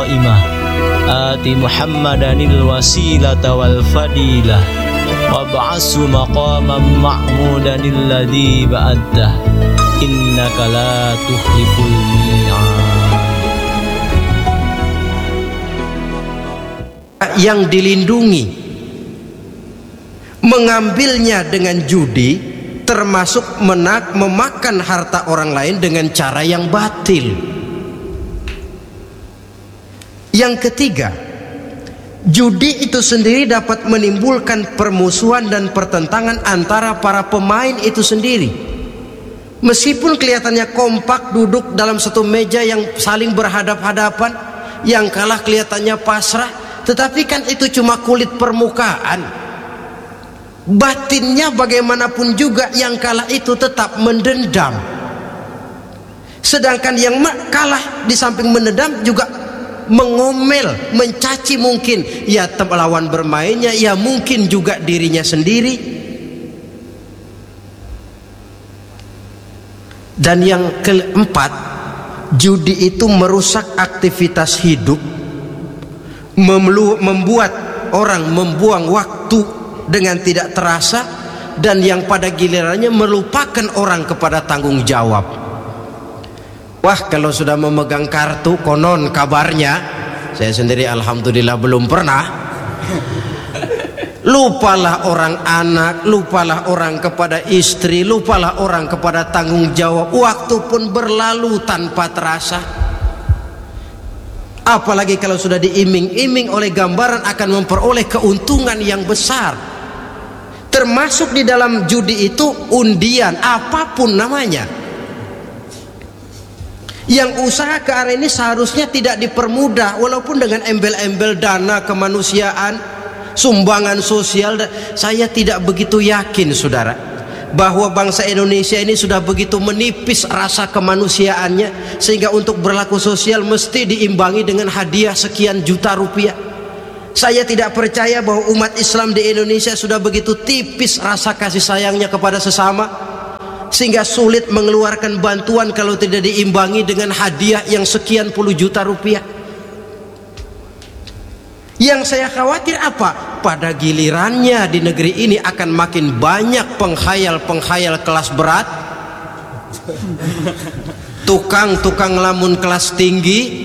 qa'imah ati Muhammadanil wasilata wal fadilah wab'asu maqaman ma'mudanil ladzi ba'addah innaka la tukhliful mi'ad. Yang dilindungi mengambilnya dengan judi, termasuk memakan harta orang lain dengan cara yang batil. Yang ketiga, judi itu sendiri dapat menimbulkan permusuhan dan pertentangan antara para pemain itu sendiri. Meskipun kelihatannya kompak duduk dalam satu meja yang saling berhadap-hadapan, yang kalah kelihatannya pasrah, tetapi kan itu cuma kulit permukaan. Batinnya bagaimanapun juga yang kalah itu tetap mendendam. Sedangkan yang kalah di samping mendendam juga mengomel, mencaci mungkin ya lawan bermainnya, ya mungkin juga dirinya sendiri. Dan yang keempat, judi itu merusak aktivitas hidup, membuat orang membuang waktu dengan tidak terasa, dan yang pada gilirannya melupakan orang kepada tanggung jawab. Wah, kalau sudah memegang kartu, konon kabarnya, saya sendiri alhamdulillah belum pernah, lupalah orang anak, lupalah orang kepada istri, lupalah orang kepada tanggung jawab. Waktu pun berlalu tanpa terasa. Apalagi kalau sudah diiming-iming oleh gambaran akan memperoleh keuntungan yang besar. Termasuk di dalam judi itu undian, apapun namanya. Yang usaha ke arah ini seharusnya tidak dipermudah, walaupun dengan embel-embel dana kemanusiaan, sumbangan sosial. Saya tidak begitu yakin, saudara, bahwa bangsa Indonesia ini sudah begitu menipis rasa kemanusiaannya sehingga untuk berlaku sosial mesti diimbangi dengan hadiah sekian juta rupiah. Saya tidak percaya bahwa umat Islam di Indonesia sudah begitu tipis rasa kasih sayangnya kepada sesama sehingga sulit mengeluarkan bantuan kalau tidak diimbangi dengan hadiah yang sekian puluh juta rupiah. Yang saya khawatir apa? Pada gilirannya di negeri ini akan makin banyak penghayal-penghayal kelas berat, tukang-tukang lamun kelas tinggi,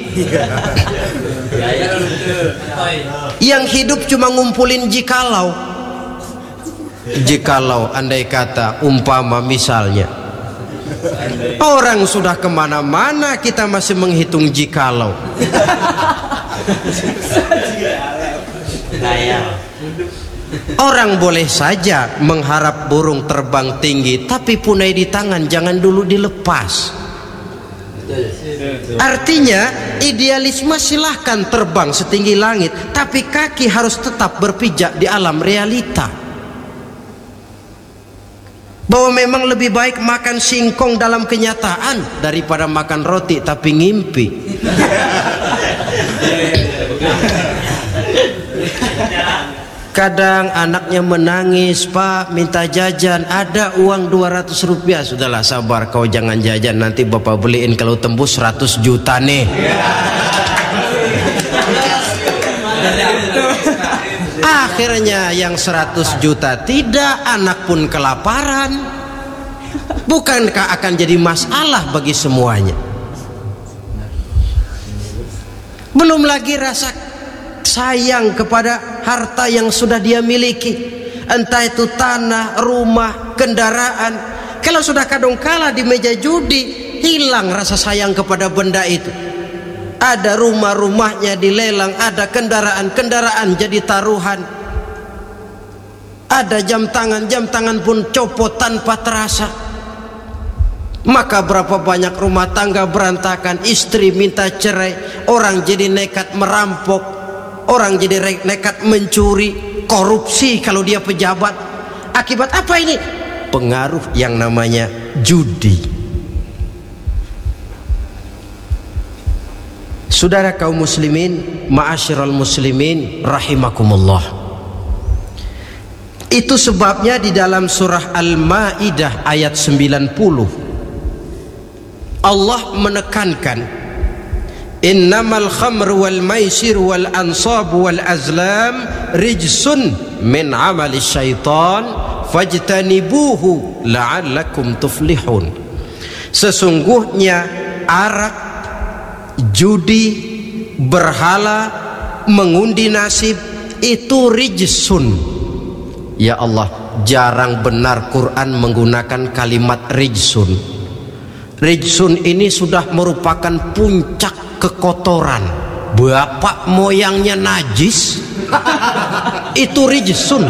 yang hidup cuma ngumpulin jikalau. Andai kata, umpama misalnya orang sudah kemana-mana kita masih menghitung jikalau. Orang boleh saja mengharap burung terbang tinggi, tapi punai di tangan jangan dulu dilepas. Artinya idealisme silahkan terbang setinggi langit, tapi kaki harus tetap berpijak di alam realita. Bahwa memang lebih baik makan singkong dalam kenyataan daripada makan roti tapi ngimpi. Kadang anaknya menangis, Pak minta jajan, ada uang 200 rupiah. Sudahlah sabar, kau jangan jajan, nanti bapak beliin kalau tembus 100 juta nih. Akhirnya yang 100 juta tidak, anak pun kelaparan. Bukankah akan jadi masalah bagi semuanya? Belum lagi rasa sayang kepada harta yang sudah dia miliki, entah itu tanah, rumah, kendaraan. Kalau sudah kadangkala di meja judi, hilang rasa sayang kepada benda itu. Ada rumah-rumahnya dilelang, ada kendaraan-kendaraan jadi taruhan, ada jam tangan pun copot tanpa terasa. Maka berapa banyak rumah tangga berantakan, istri minta cerai, orang jadi nekat merampok, orang jadi nekat mencuri, korupsi kalau dia pejabat. Akibat apa ini? Pengaruh yang namanya judi. Saudara kaum muslimin, ma'asyiral muslimin rahimakumullah. Itu sebabnya di dalam surah Al-Maidah ayat 90 Allah menekankan innamal khamru wal maisir wal ansab wal azlam rijsun min amali syaitan fajtanibuhu la'allakum tuflihun. Sesungguhnya arak, judi, berhala, mengundi nasib itu rijsun. Ya Allah, jarang benar Quran menggunakan kalimat rijsun. Rijsun ini sudah merupakan puncak kekotoran. Bapak moyangnya najis, itu rijsun.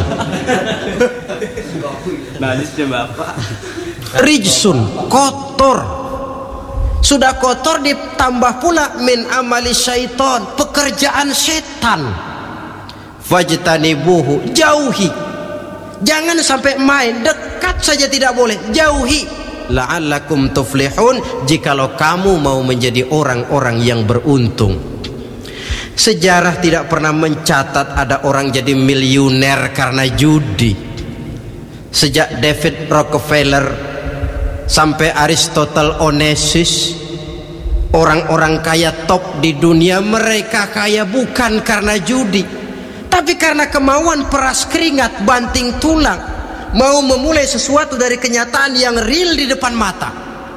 Najisnya bapak. Rijsun, kotor. Sudah kotor ditambah pula min amali syaitan, pekerjaan setan. Fajtanibuhu, jauhi. Jangan sampai main, dekat saja tidak boleh, jauhi. La'allakum tuflihun, jikalau kamu mau menjadi orang-orang yang beruntung. Sejarah tidak pernah mencatat ada orang jadi miliuner karena judi. Sejak David Rockefeller sampai Aristotle Onassis, orang-orang kaya top di dunia, mereka kaya bukan karena judi, tapi karena kemauan peras keringat, banting tulang, mau memulai sesuatu dari kenyataan yang real di depan mata.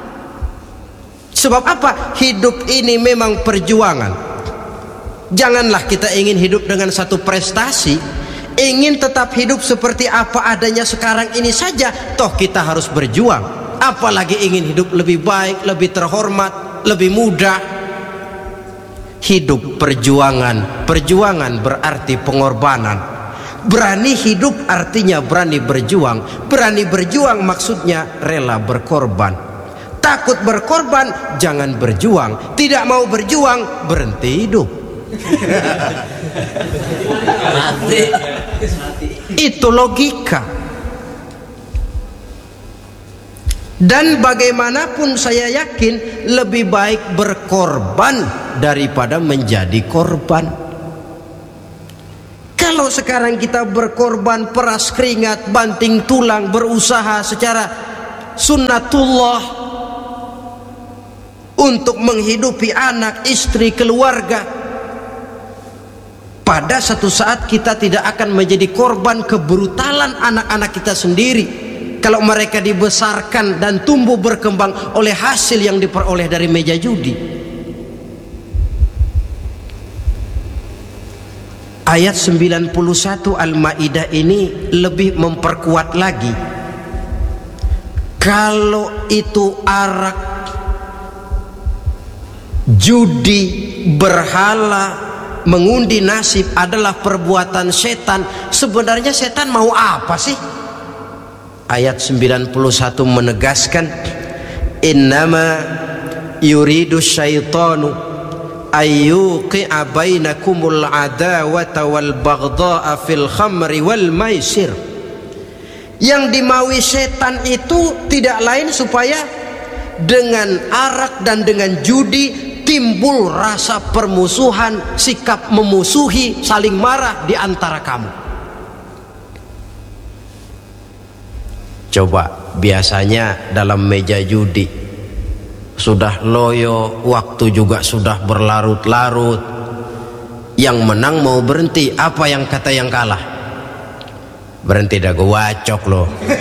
Sebab apa? Hidup ini memang perjuangan. Janganlah kita ingin hidup dengan satu prestasi, ingin tetap hidup seperti apa adanya sekarang ini saja, toh kita harus berjuang. Apalagi ingin hidup lebih baik, lebih terhormat, lebih mudah. Hidup perjuangan. Perjuangan berarti pengorbanan. Berani hidup artinya berani berjuang. Berani berjuang maksudnya rela berkorban. Takut berkorban, jangan berjuang. Tidak mau berjuang, berhenti hidup. Itu logika. Dan bagaimanapun saya yakin lebih baik berkorban daripada menjadi korban. Kalau sekarang kita berkorban, peras keringat, banting tulang, berusaha secara sunnatullah untuk menghidupi anak, istri, keluarga, pada satu saat kita tidak akan menjadi korban kebrutalan anak-anak kita sendiri kalau mereka dibesarkan dan tumbuh berkembang oleh hasil yang diperoleh dari meja judi. Ayat 91 Al-Maidah ini lebih memperkuat lagi. Kalau itu arak, judi, berhala, mengundi nasib adalah perbuatan setan, sebenarnya setan mau apa sih? Ayat 91 menegaskan, innama yuridu syaitanu ayyuqi'a bainakumul adawata wal baghdha'a fil khamri wal maisir. Yang dimaui setan itu tidak lain supaya dengan arak dan dengan judi timbul rasa permusuhan, sikap memusuhi, saling marah di antara kamu. Coba, biasanya dalam meja judi sudah loyo, waktu juga sudah berlarut-larut. Yang menang mau berhenti, apa yang kata yang kalah? Berhenti dah, gue wacok loh.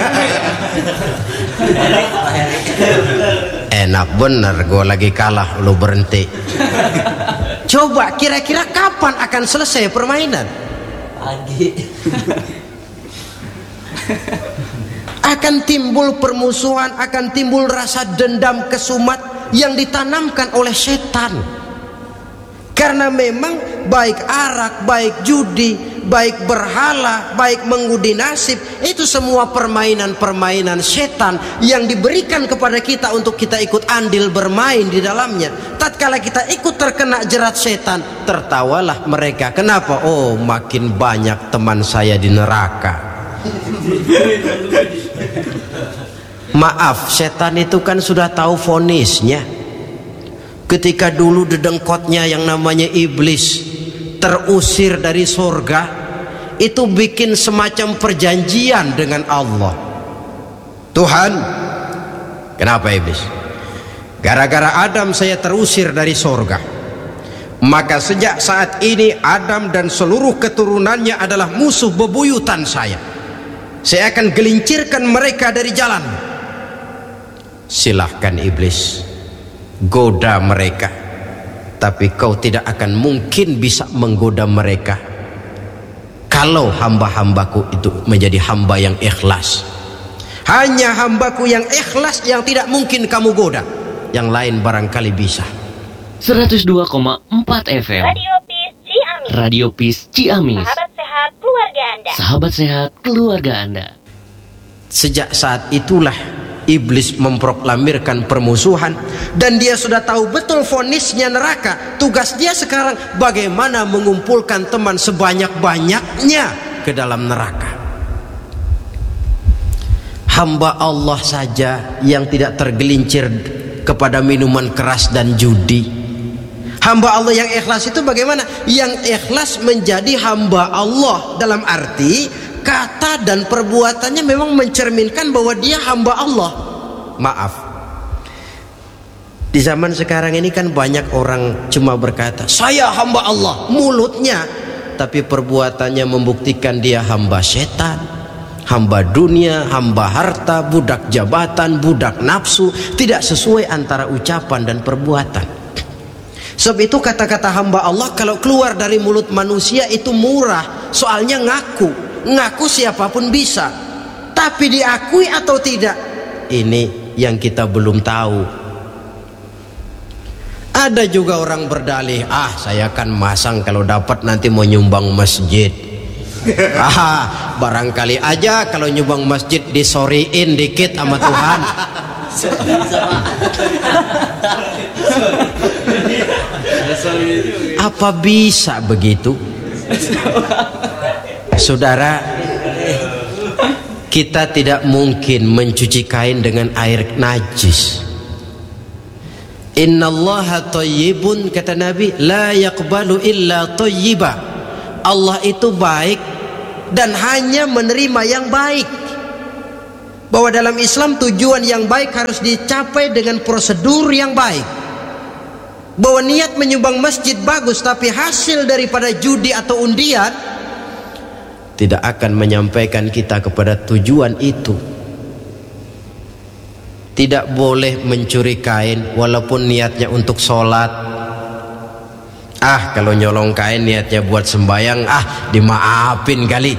Enak bener, gue lagi kalah, lu berhenti. Coba kira-kira kapan akan selesai permainan? Pagi. Akan timbul permusuhan, akan timbul rasa dendam kesumat yang ditanamkan oleh setan. Karena memang baik arak, baik judi, baik berhala, baik mengundi nasib, itu semua permainan-permainan setan yang diberikan kepada kita untuk kita ikut andil bermain di dalamnya. Tatkala kita ikut terkena jerat setan, tertawalah mereka. Kenapa? Oh, makin banyak teman saya di neraka. Maaf, setan itu kan sudah tahu vonisnya. Ketika dulu dedengkotnya yang namanya iblis terusir dari surga, itu bikin semacam perjanjian dengan Allah. Tuhan, kenapa iblis? Gara-gara Adam saya terusir dari surga. maka sejak saat ini Adam dan seluruh keturunannya adalah musuh bebuyutan saya. Saya akan gelincirkan mereka dari jalan. Silahkan iblis, goda mereka, tapi kau tidak akan mungkin bisa menggoda mereka kalau hamba-hambaku itu menjadi hamba yang ikhlas. Hanya hambaku yang ikhlas yang tidak mungkin kamu goda. Yang lain barangkali bisa. 102,4 FM Radio Peace Ciamis. Radio Peace Ciamis. Sahabat sehat keluarga Anda. Sahabat sehat keluarga Anda. Sejak saat itulah iblis memproklamirkan permusuhan, dan dia sudah tahu betul vonisnya neraka. Tugas dia sekarang bagaimana mengumpulkan teman sebanyak-banyaknya ke dalam neraka. Hamba Allah saja yang tidak tergelincir kepada minuman keras dan judi. Hamba Allah yang ikhlas itu bagaimana? Yang ikhlas menjadi hamba Allah dalam arti kata dan perbuatannya memang mencerminkan bahwa dia hamba Allah. Maaf, di zaman sekarang ini kan banyak orang cuma berkata saya hamba Allah mulutnya, tapi perbuatannya membuktikan dia hamba setan, hamba dunia, hamba harta, budak jabatan, budak nafsu. Tidak sesuai antara ucapan dan perbuatan. Sebab itu kata-kata hamba Allah kalau keluar dari mulut manusia itu murah, soalnya ngaku siapapun bisa, tapi diakui atau tidak, ini yang kita belum tahu. Ada juga orang berdalih, saya akan masang kalau dapat nanti mau nyumbang masjid. Barangkali aja kalau nyumbang masjid disoriin dikit sama Tuhan. Apa bisa begitu? Saudara, kita tidak mungkin mencuci kain dengan air najis. Innallaha thayyibun, kata Nabi, la yaqbalu illa thayyiba. Allah itu baik dan hanya menerima yang baik. Bahwa dalam Islam tujuan yang baik harus dicapai dengan prosedur yang baik. Bahwa niat menyumbang masjid bagus, tapi hasil daripada judi atau undian tidak akan menyampaikan kita kepada tujuan itu. Tidak boleh mencuri kain walaupun niatnya untuk sholat. Kalau nyolong kain niatnya buat sembayang, dimaafin kali.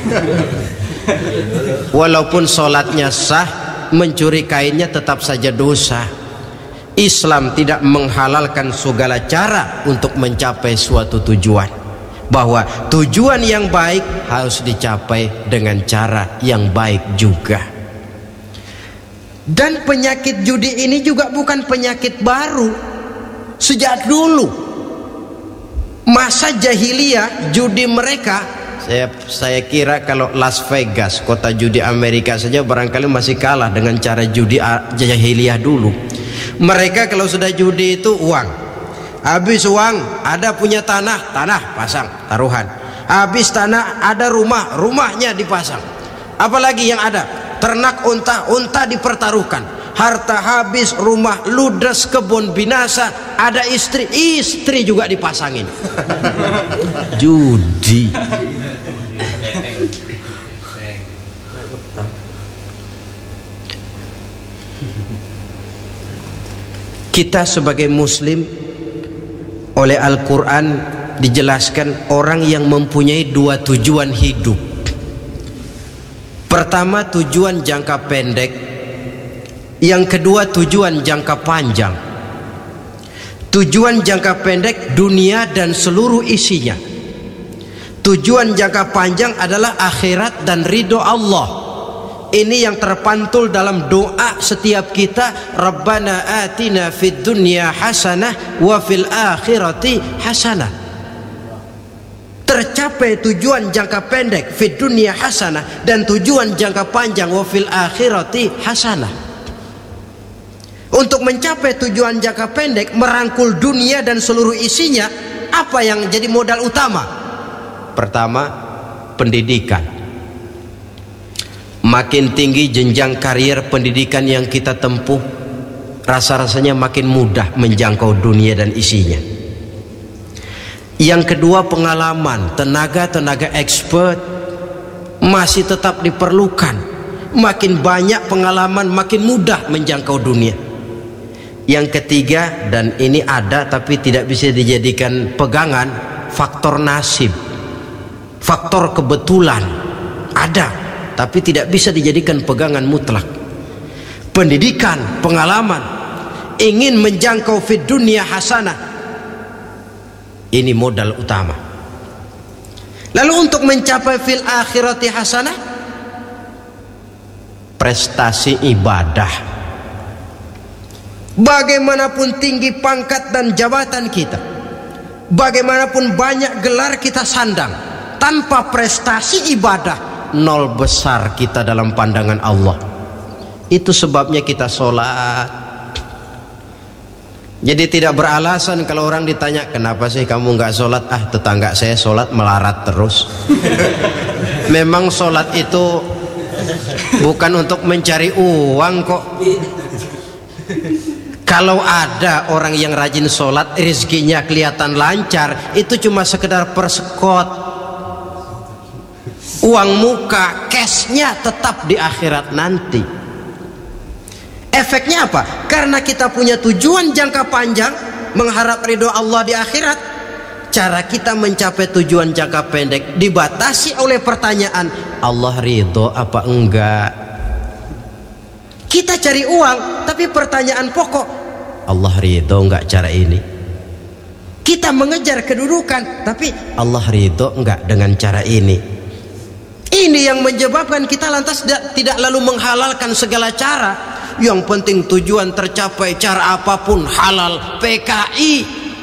Walaupun sholatnya sah, mencuri kainnya tetap saja dosa. Islam tidak menghalalkan segala cara untuk mencapai suatu tujuan. Bahwa tujuan yang baik harus dicapai dengan cara yang baik juga. Dan penyakit judi ini juga bukan penyakit baru. Sejak dulu masa jahiliyah judi mereka, saya kira kalau Las Vegas, kota judi Amerika saja barangkali masih kalah dengan cara judi jahiliyah dulu. Mereka kalau sudah judi itu uang, habis uang ada punya tanah pasang taruhan, habis tanah ada rumahnya dipasang, apalagi yang ada ternak unta dipertaruhkan, harta habis, rumah ludes, kebun binasa, ada istri juga dipasangin. Judi. Kita sebagai muslim oleh Al-Quran dijelaskan orang yang mempunyai dua tujuan hidup. Pertama tujuan jangka pendek, yang kedua tujuan jangka panjang. Tujuan jangka pendek dunia dan seluruh isinya. Tujuan jangka panjang adalah akhirat dan ridho Allah. Ini yang terpantul dalam doa setiap kita, Rabbana atina fid dunya hasanah wa fil akhirati hasanah. Tercapai tujuan jangka pendek fid dunya hasanah dan tujuan jangka panjang wa fil akhirati hasanah. Untuk mencapai tujuan jangka pendek, merangkul dunia dan seluruh isinya, apa yang jadi modal utama? Pertama, pendidikan. Makin tinggi jenjang karier pendidikan yang kita tempuh, rasa-rasanya makin mudah menjangkau dunia dan isinya. Yang kedua, pengalaman, tenaga expert masih tetap diperlukan. Makin banyak pengalaman, makin mudah menjangkau dunia. Yang ketiga, dan ini ada tapi tidak bisa dijadikan pegangan, faktor nasib, faktor kebetulan. Ada tapi tidak bisa dijadikan pegangan mutlak. Pendidikan, pengalaman, ingin menjangkau fid dunia hasanah, ini modal utama. Lalu untuk mencapai fil akhirati hasanah, prestasi ibadah. Bagaimanapun tinggi pangkat dan jabatan kita, bagaimanapun banyak gelar kita sandang, tanpa prestasi ibadah, nol besar kita dalam pandangan Allah. Itu sebabnya kita sholat. Jadi tidak beralasan kalau orang ditanya, kenapa sih kamu nggak sholat? Ah, tetangga saya sholat melarat terus. Memang sholat itu bukan untuk mencari uang kok. Kalau ada orang yang rajin sholat, rezekinya kelihatan lancar, itu cuma sekedar persekot. Uang muka, cashnya tetap di akhirat nanti. Efeknya apa? Karena kita punya tujuan jangka panjang, mengharap ridho Allah di akhirat. Cara kita mencapai tujuan jangka pendek dibatasi oleh pertanyaan, Allah ridho apa enggak? Kita cari uang, tapi pertanyaan pokok, Allah ridho enggak cara ini? Kita mengejar kedudukan, tapi Allah ridho enggak dengan cara ini? Ini yang menyebabkan kita lantas tidak lalu menghalalkan segala cara. Yang penting tujuan tercapai, cara apapun halal. PKI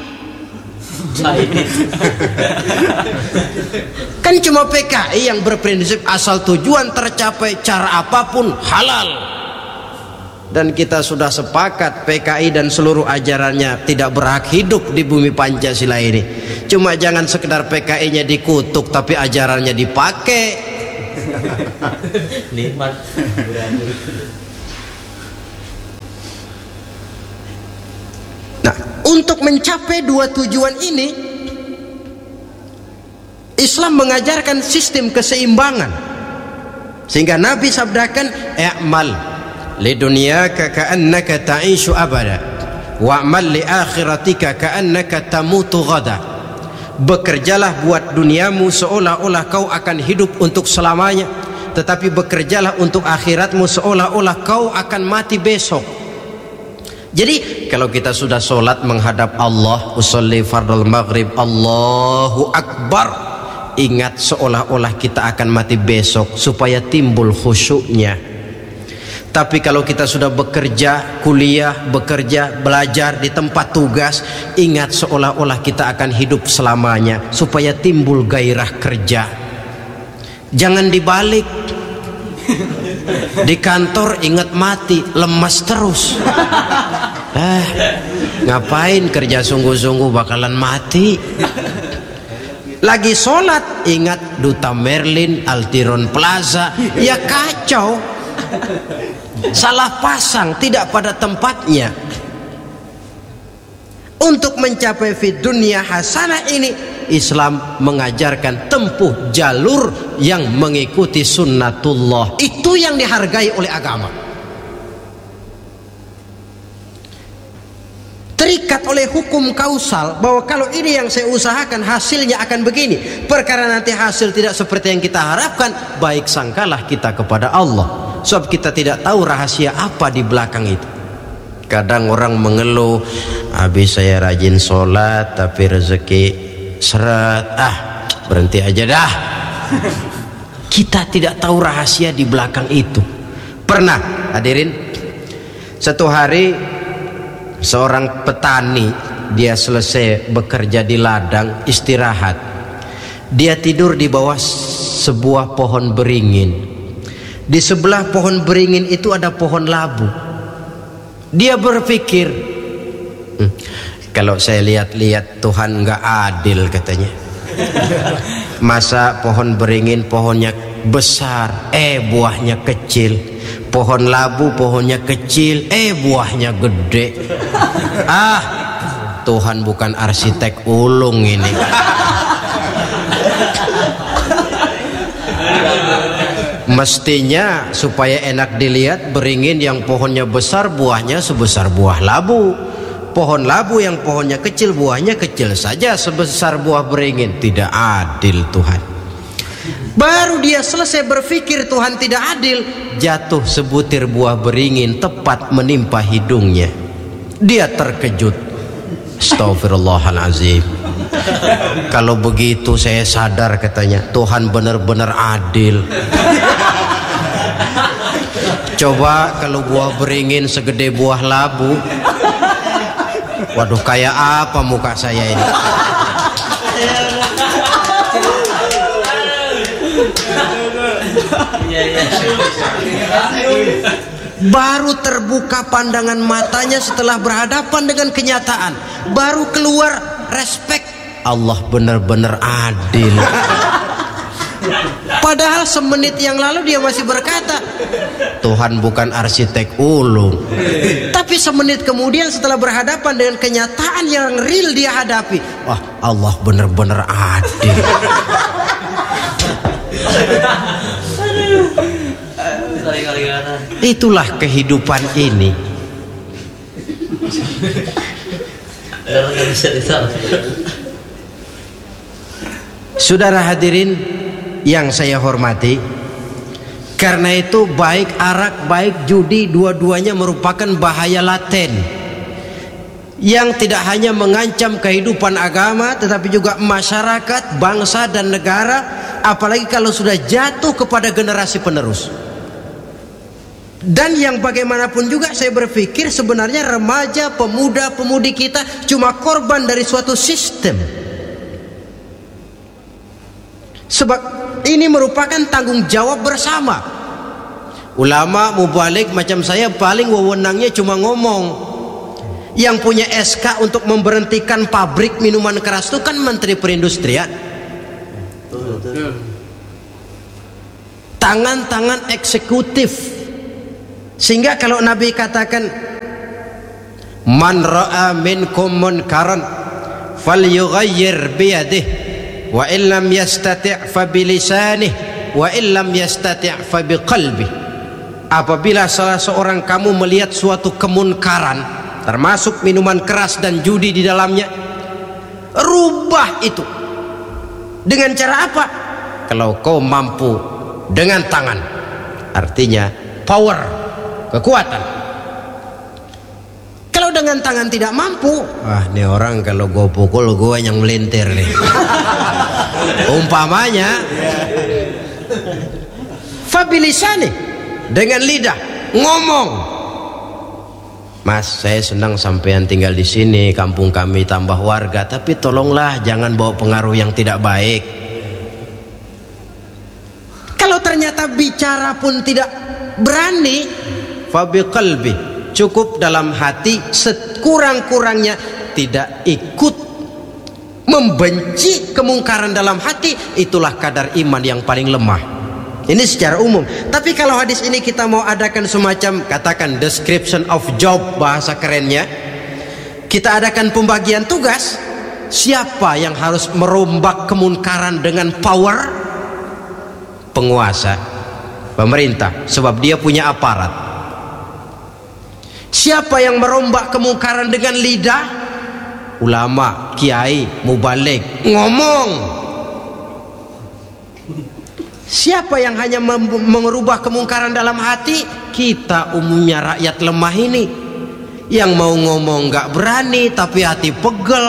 kan cuma PKI yang berprinsip asal tujuan tercapai, cara apapun halal. Dan kita sudah sepakat PKI dan seluruh ajarannya tidak berhak hidup di bumi Pancasila ini. Cuma jangan sekedar PKI-nya dikutuk tapi ajarannya dipakai. Nikmat. Nah, untuk mencapai dua tujuan ini, Islam mengajarkan sistem keseimbangan. Sehingga Nabi sabdakan, "I'mal lidunyaka ka'annaka ta'ishu abada wa'mal li akhiratika ka'annaka tamutu ghada." Bekerjalah buat duniamu seolah-olah kau akan hidup untuk selamanya, tetapi bekerjalah untuk akhiratmu seolah-olah kau akan mati besok. Jadi kalau kita sudah sholat menghadap Allah, usolli fardul maghrib, Allahu Akbar, ingat seolah-olah kita akan mati besok supaya timbul khusyuknya. Tapi kalau kita sudah bekerja, kuliah, bekerja, belajar di tempat tugas, ingat seolah-olah kita akan hidup selamanya supaya timbul gairah kerja. Jangan dibalik. Di kantor ingat mati, lemas terus. Ngapain kerja sungguh-sungguh bakalan mati. Lagi sholat ingat Duta Merlin, Altiron Plaza, ya kacau. Salah pasang, tidak pada tempatnya. Untuk mencapai fid dunya hasanah ini, Islam mengajarkan tempuh jalur yang mengikuti sunnatullah. Itu yang dihargai oleh agama. Terikat oleh hukum kausal, bahwa kalau ini yang saya usahakan hasilnya akan begini. Perkara nanti hasil tidak seperti yang kita harapkan, baik sangkalah kita kepada Allah. Sebab kita tidak tahu rahasia apa di belakang itu. Kadang orang mengeluh, habis saya rajin sholat tapi rezeki seret, berhenti aja dah. Kita tidak tahu rahasia di belakang itu. Pernah hadirin, satu hari seorang petani, dia selesai bekerja di ladang, istirahat. Dia tidur di bawah sebuah pohon beringin. Di sebelah pohon beringin itu ada pohon labu. Dia berpikir, kalau saya lihat-lihat Tuhan nggak adil katanya. Masa pohon beringin pohonnya besar, buahnya kecil. Pohon labu pohonnya kecil, buahnya gede. Tuhan bukan arsitek ulung ini. Mestinya supaya enak dilihat, beringin yang pohonnya besar buahnya sebesar buah labu. Pohon labu yang pohonnya kecil buahnya kecil saja sebesar buah beringin. Tidak adil Tuhan. Baru dia selesai berpikir Tuhan tidak adil, jatuh sebutir buah beringin tepat menimpa hidungnya. Dia terkejut. Astagfirullahalazim. Kalau begitu saya sadar, katanya, Tuhan benar-benar adil. Coba kalau buah beringin segede buah labu, waduh, kayak apa muka saya ini? Baru terbuka pandangan matanya setelah berhadapan dengan kenyataan, baru keluar respek. Allah benar-benar adil. Padahal semenit yang lalu dia masih berkata Tuhan bukan arsitek ulung. Tapi semenit kemudian setelah berhadapan dengan kenyataan yang real dia hadapi, wah, Allah benar-benar adil. Itulah kehidupan ini. Saudara hadirin yang saya hormati, karena itu baik arak baik judi dua-duanya merupakan bahaya laten yang tidak hanya mengancam kehidupan agama tetapi juga masyarakat, bangsa dan negara, apalagi kalau sudah jatuh kepada generasi penerus. Dan yang bagaimanapun juga saya berpikir sebenarnya remaja, pemuda, pemudi kita cuma korban dari suatu sistem. Sebab ini merupakan tanggung jawab bersama. Ulama mubalik macam saya paling wewenangnya cuma ngomong. Yang punya SK untuk memberhentikan pabrik minuman keras itu kan Menteri Perindustrian. Tangan-tangan eksekutif. Sehingga kalau Nabi katakan man ra'a minkum munkaran falyughayyir biyadihi wa illam yastati' fa bilisanih wa illam yastati' fa biqalbi. Apabila salah seorang kamu melihat suatu kemunkaran, termasuk minuman keras dan judi di dalamnya, rubah itu. Dengan cara apa? Kalau kau mampu dengan tangan, artinya power, kekuatan. Kalau dengan tangan tidak mampu, wah, ini orang kalau gue pukul gue yang melintir nih. Umpamanya fabilisani, dengan lidah ngomong, Mas, saya senang sampean tinggal di sini, kampung kami tambah warga, tapi tolonglah jangan bawa pengaruh yang tidak baik. Kalau ternyata bicara pun tidak berani, fabiqalbi, cukup dalam hati, sekurang-kurangnya tidak ikut membenci kemungkaran dalam hati. Itulah kadar iman yang paling lemah. Ini secara umum. Tapi kalau hadis ini kita mau adakan semacam, katakan description of job, bahasa kerennya, kita adakan pembagian tugas. Siapa yang harus merombak kemungkaran dengan power? Penguasa, pemerintah, sebab dia punya aparat. Siapa yang merombak kemungkaran dengan lidah? Ulama, kiai, mubalik, ngomong. Siapa yang hanya merubah kemungkaran dalam hati? Kita umumnya rakyat lemah ini, yang mau ngomong gak berani tapi hati pegel.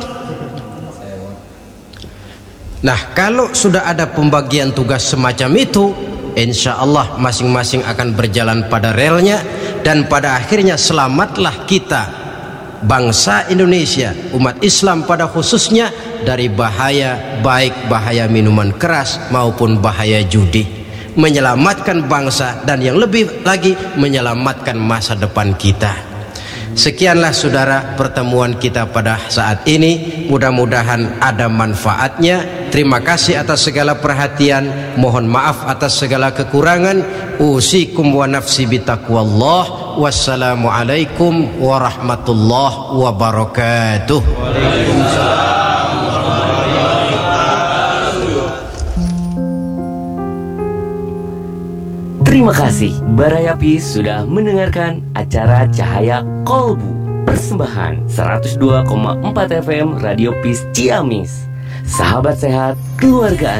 Nah, kalau sudah ada pembagian tugas semacam itu, insya Allah masing-masing akan berjalan pada relnya, dan pada akhirnya selamatlah kita, bangsa Indonesia, umat Islam pada khususnya, dari bahaya, baik bahaya minuman keras maupun bahaya judi. Menyelamatkan bangsa dan yang lebih lagi menyelamatkan masa depan kita. Sekianlah saudara pertemuan kita pada saat ini. Mudah-mudahan ada manfaatnya. Terima kasih atas segala perhatian. Mohon maaf atas segala kekurangan. Usikum wa nafsi bitaqwallah. Wassalamualaikum warahmatullahi wabarakatuh. Terima kasih Baraya Peace sudah mendengarkan acara Cahaya Kolbu, persembahan 102,4 FM Radio Peace Ciamis. Sahabat sehat keluarga Anda.